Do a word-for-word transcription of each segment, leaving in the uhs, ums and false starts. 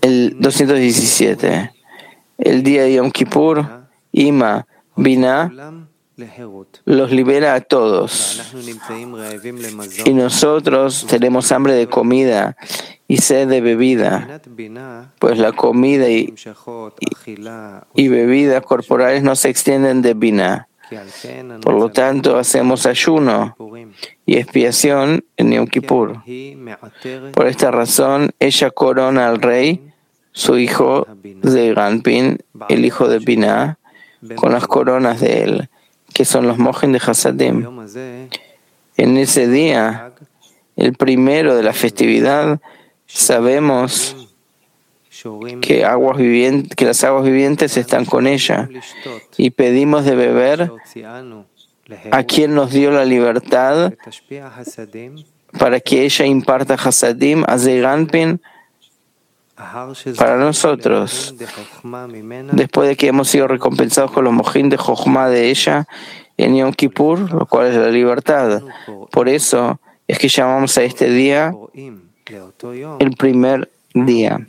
El doscientos diecisiete. El día de Yom Kippur, Ima, Binah, los libera a todos. Y nosotros tenemos hambre de comida y sed de bebida, pues la comida y, y, y bebidas corporales no se extienden de Binah. Por lo tanto, hacemos ayuno y expiación en Yom Kippur. Por esta razón, ella corona al rey, su hijo de Ganpin, el hijo de Binah, con las coronas de él, que son los mojen de Hasadim. En ese día, el primero de la festividad, sabemos que, aguas vivientes, que las aguas vivientes están con ella, y pedimos de beber a quien nos dio la libertad para que ella imparta Hasadim a Zeganpin para nosotros, después de que hemos sido recompensados con los mojín de Jochma de ella en Yom Kippur, lo cual es la libertad. Por eso es que llamamos a este día el primer día.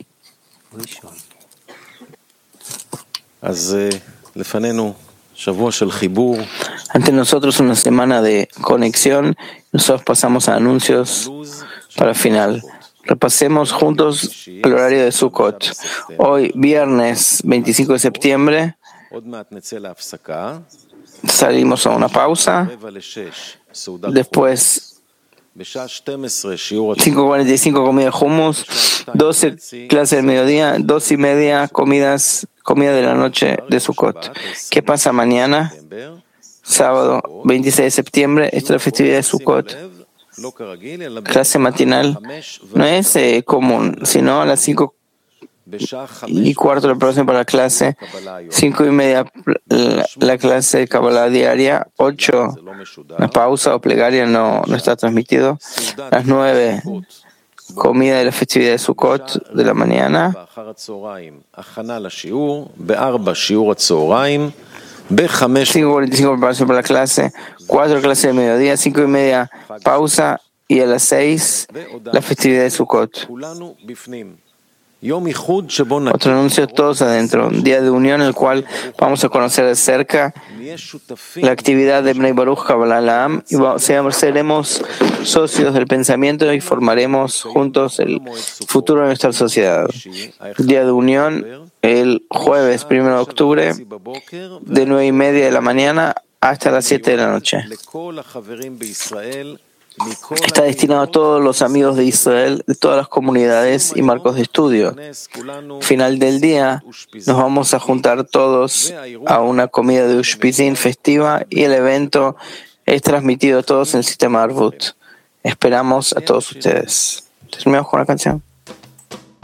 Ante nosotros una semana de conexión. Nosotros pasamos a anuncios para el final. Repasemos juntos el horario de Sukkot. Hoy, viernes veinticinco de septiembre, salimos a una pausa. Después, cinco cuarenta y cinco comida de hummus, doce clases del mediodía, dos y media comidas, comida de la noche de Sukkot. ¿Qué pasa mañana? Sábado veintiséis de septiembre, esta es la festividad de Sukkot. Clase matinal no es eh, común, sino a las cinco y cuarto la preparación para la clase, cinco y media la, la clase de Kabbalah diaria, ocho la pausa o plegaria no, no está transmitido, las nueve comida de la festividad de Sukkot de la mañana, cinco cuarenta y cinco preparación para la clase, cuatro clases de mediodía, cinco y media pausa y a las seis la festividad de Sukkot. Otro anuncio, todos adentro, un día de unión en el cual vamos a conocer de cerca la actividad de Bnei Baruch Kabbalah La'am y seremos socios del pensamiento y formaremos juntos el futuro de nuestra sociedad. Día de unión el jueves primero de octubre de nueve y media de la mañana hasta las siete de la noche. Está destinado a todos los amigos de Israel, de todas las comunidades y marcos de estudio. Final del día, nos vamos a juntar todos a una comida de Ushpizin festiva y el evento es transmitido a todos en el sistema Arvut. Esperamos a todos ustedes. Terminamos con la canción.